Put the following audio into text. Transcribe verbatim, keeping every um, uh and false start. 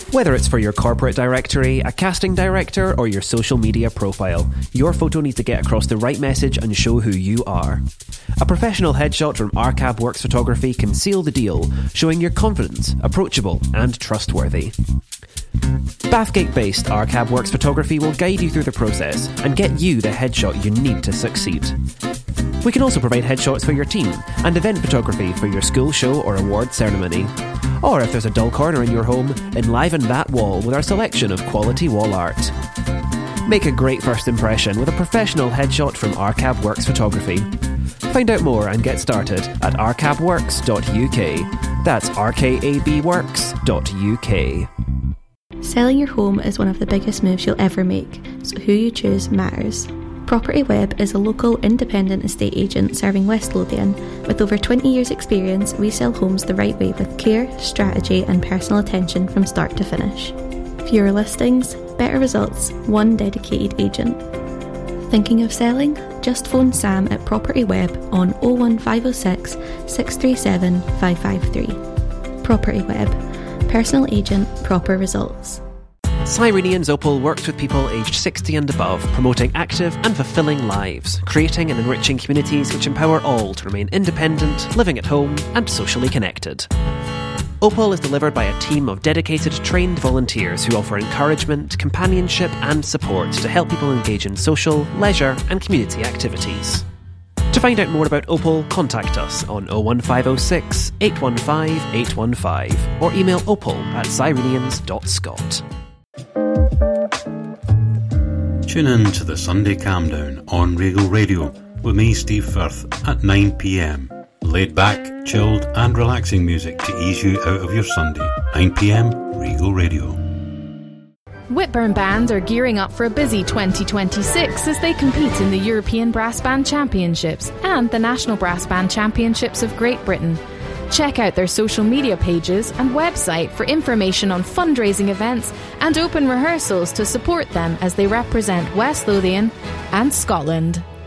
Whether it's for your corporate directory, a casting director, or your social media profile, your photo needs to get across the right message and show who you are. A professional headshot from R C A B Works Photography can seal the deal, showing you're confident, approachable, and trustworthy. Bathgate-based R C A B Works Photography will guide you through the process and get you the headshot you need to succeed. We can also provide headshots for your team and event photography for your school show or award ceremony. Or if there's a dull corner in your home, enliven that wall with our selection of quality wall art. Make a great first impression with a professional headshot from R C A B Works Photography. Find out more and get started at r cab works dot u k. That's r k a b works dot u k. Selling your home is one of the biggest moves you'll ever make, so who you choose matters. Property Web is a local independent estate agent serving West Lothian. With over twenty years experience, we sell homes the right way with care, strategy and personal attention from start to finish. Fewer listings, better results, one dedicated agent. Thinking of selling? Just phone Sam at Property Web on oh one five oh six, six three seven, five five three. Property Web. Personal agent, proper results. Cyrenians Opal works with people aged sixty and above, promoting active and fulfilling lives, creating and enriching communities which empower all to remain independent, living at home and socially connected. Opal is delivered by a team of dedicated, trained volunteers who offer encouragement, companionship and support to help people engage in social, leisure and community activities. To find out more about Opal, contact us on oh one five oh six, eight one five, eight one five or email opal at cyrenians dot scot. Tune in to the Sunday Calm Down on Regal Radio with me, Steve Firth, at nine p m. Laid back, chilled and relaxing music to ease you out of your Sunday. nine p m, Regal Radio. Whitburn Band are gearing up for a busy twenty twenty-six as they compete in the European Brass Band Championships and the National Brass Band Championships of Great Britain. Check out their social media pages and website for information on fundraising events and open rehearsals to support them as they represent West Lothian and Scotland.